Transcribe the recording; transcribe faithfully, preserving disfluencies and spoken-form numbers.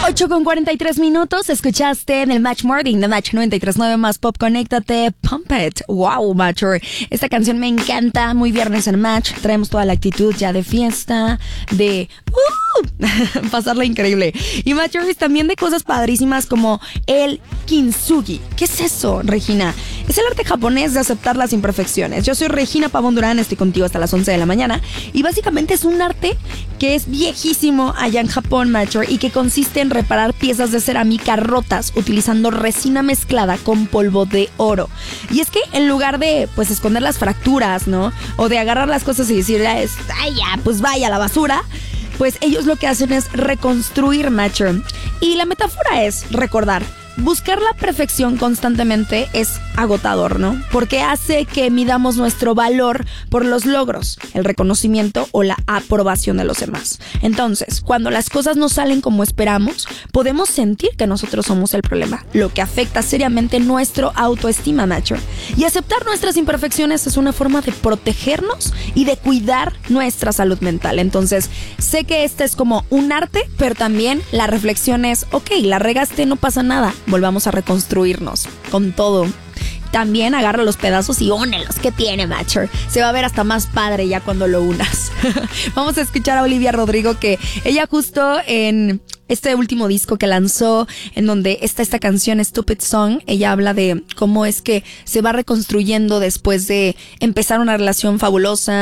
ocho con cuarenta y tres minutos, escuchaste en el Match Morning de Match noventa y tres punto nueve más Pop, conéctate, Pump It. Wow, Matcher. Esta canción me encanta, muy viernes en Match. Traemos toda la actitud ya de fiesta, de uh, pasarla increíble. Y Matchers también de cosas padrísimas como el kintsugi. ¿Qué es eso, Regina? Es el arte japonés de aceptar las imperfecciones. Yo soy Regina Pavón Durán, estoy contigo hasta las once de la mañana. Y básicamente es un arte que es viejísimo allá en Japón, Matcher, y que consiste en reparar piezas de cerámica rotas utilizando resina mezclada con polvo de oro. Y es que en lugar de pues esconder las fracturas, ¿no? O de agarrar las cosas y decir, ay, ya, pues vaya a la basura, pues ellos lo que hacen es reconstruir, Matcher. Y la metáfora es recordar. Buscar la perfección constantemente es agotador, ¿no? Porque hace que midamos nuestro valor por los logros, el reconocimiento o la aprobación de los demás. Entonces, cuando las cosas no salen como esperamos, podemos sentir que nosotros somos el problema, lo que afecta seriamente nuestro autoestima, Matcher. Y aceptar nuestras imperfecciones es una forma de protegernos y de cuidar nuestra salud mental. Entonces, sé que este es como un arte, pero también la reflexión es, ok, la regaste, no pasa nada. Volvamos a reconstruirnos con todo. También agarra los pedazos y únelos. ¿Qué tiene, Matcher? Se va a ver hasta más padre ya cuando lo unas. Vamos a escuchar a Olivia Rodrigo, que ella justo en este último disco que lanzó, en donde está esta canción Stupid Song, ella habla de cómo es que se va reconstruyendo después de empezar una relación fabulosa,